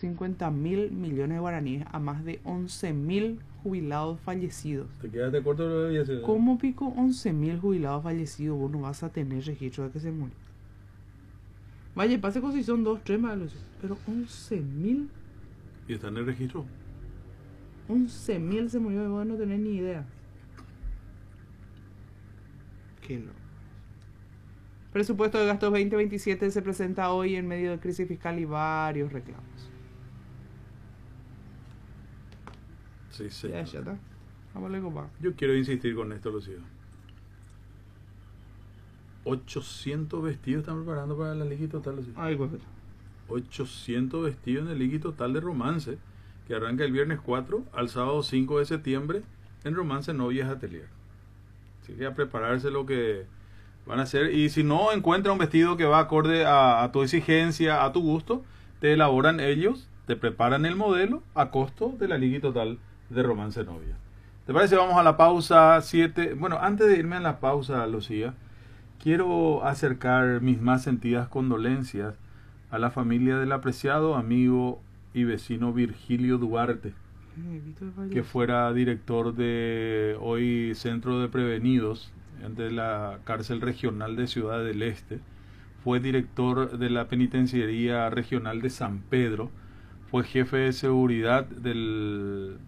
50.000 millones de guaraníes a más de 11.000 jubilados fallecidos. Te quedaste corto lo que decía. ¿Cómo pico 11.000 jubilados fallecidos vos no vas a tener registro de que se murió? Vaya, pase con si son 2, 3 malos, pero 11.000. ¿Y está en el registro? 11.000 se murió y vos no tenés ni idea. Qué loco. Presupuesto de gastos 2027 se presenta hoy en medio de crisis fiscal y varios reclamos. Sí, sí. Ya está. Vamos a compa. Yo quiero insistir con esto, Lucía. 800 vestidos están preparando para la Liga Total, Lucía. Ay, pues. 800 vestidos en el Liga Total de Romance, que arranca el viernes 4 al sábado 5 de septiembre en Romance Novias Atelier. Así que a prepararse lo que van a hacer. Y si no encuentra un vestido que va acorde a tu exigencia, a tu gusto, te elaboran ellos, te preparan el modelo a costo de la Liga Total de Romance Novias. ¿Te parece? Vamos a la pausa 7. Bueno, antes de irme a la pausa, Lucía, quiero acercar mis más sentidas condolencias a la familia del apreciado amigo y vecino Virgilio Duarte, que fuera director de hoy Centro de Prevenidos de la cárcel regional de Ciudad del Este, fue director de la penitenciaría regional de San Pedro, fue jefe de seguridad de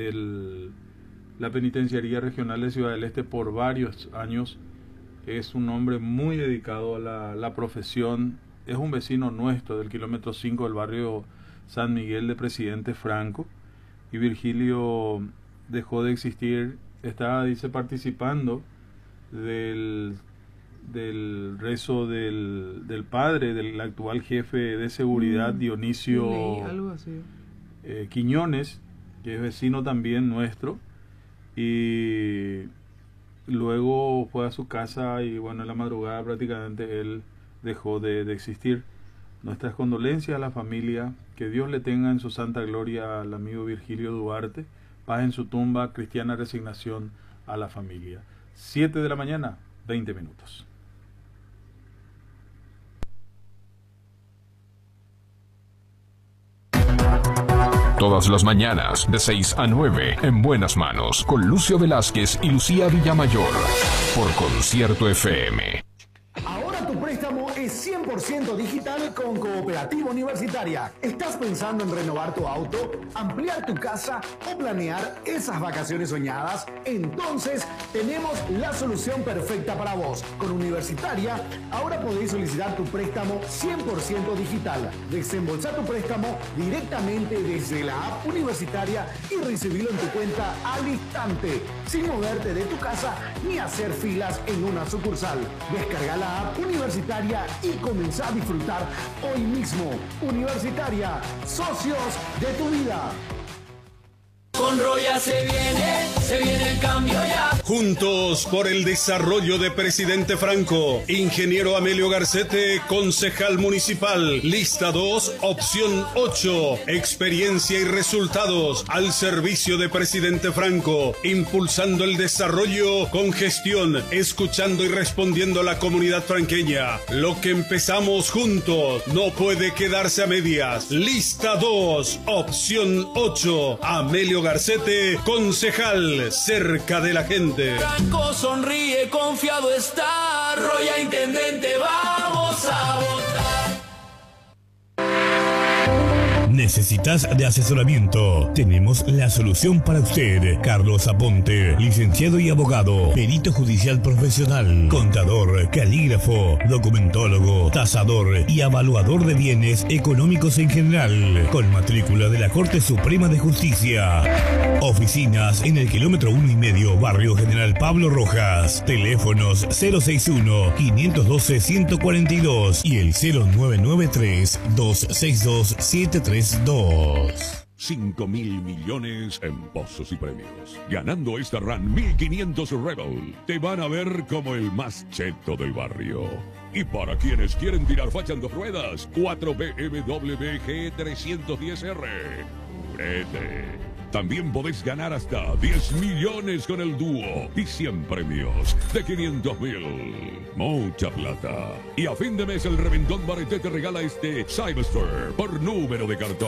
la penitenciaría regional de Ciudad del Este por varios años. Es un hombre muy dedicado a la profesión, es un vecino nuestro del kilómetro 5 del barrio San Miguel de Presidente Franco, y Virgilio dejó de existir. Estaba, dice, participando del rezo del padre del actual jefe de seguridad, Dionisio algo así. Quiñones, que es vecino también nuestro, y luego fue a su casa y bueno, en la madrugada prácticamente él dejó de existir. Nuestras condolencias a la familia, que Dios le tenga en su santa gloria al amigo Virgilio Duarte, paz en su tumba, cristiana resignación a la familia. 7 de la mañana, 20 minutos. Todas las mañanas, de 6 a 9, en Buenas Manos, con Lucio Velázquez y Lucía Villamayor, por Concierto FM. Ahora tu préstamo es 100% digital con Cooperativa Universitaria. ¿Estás pensando en renovar tu auto, ampliar tu casa o planear esas vacaciones soñadas? Entonces tenemos la solución perfecta para vos. Con Universitaria, ahora podés solicitar tu préstamo 100% digital. Desembolsar tu préstamo directamente desde la app Universitaria y recibirlo en tu cuenta al instante, sin moverte de tu casa ni hacer filas en una sucursal. Descarga la app Universitaria y comenzá a disfrutar hoy mismo. Universitaria, socios de tu vida. Con Roya se viene el cambio ya. Juntos por el desarrollo de Presidente Franco. Ingeniero Amelio Garcete, concejal municipal. Lista 2, opción 8. Experiencia y resultados al servicio de Presidente Franco. Impulsando el desarrollo con gestión, escuchando y respondiendo a la comunidad franqueña. Lo que empezamos juntos no puede quedarse a medias. Lista 2, opción 8. Amelio Garcete, concejal, cerca de la gente. Franco sonríe, confiado está. Roya intendente, vamos a votar. ¿Necesitas de asesoramiento? Tenemos la solución para usted. Carlos Aponte, licenciado y abogado, perito judicial profesional, contador, calígrafo, documentólogo, tasador y evaluador de bienes económicos en general, con matrícula de la Corte Suprema de Justicia. Oficinas en el kilómetro 1,5, barrio General Pablo Rojas. Teléfonos 061-512-142 y el 0993-262-732. 5.000 millones en pozos y premios. Ganando esta RAN 1500 Rebel, te van a ver como el más cheto del barrio. Y para quienes quieren tirar facha en 2 ruedas, 4 BMW G310R. Purete. También podés ganar hasta 10 millones con el dúo y 100 premios de 500.000. Mucha plata. Y a fin de mes el Reventón Barreté te regala este Cyberstore por número de cartón.